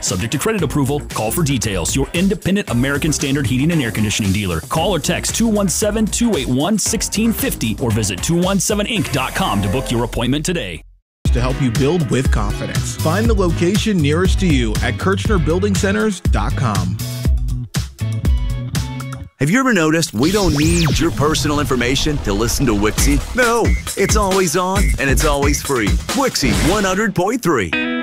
Subject to credit approval. Call for details. Your independent American Standard Heating and Air Conditioning dealer. Call or text 217-281-1650 or visit 217inc.com to book your appointment today. To help you build with confidence. Find the location nearest to you at KirchnerBuildingCenters.com. Have you ever noticed we don't need your personal information to listen to Wixie? No, it's always on and it's always free. Wixie 100.3.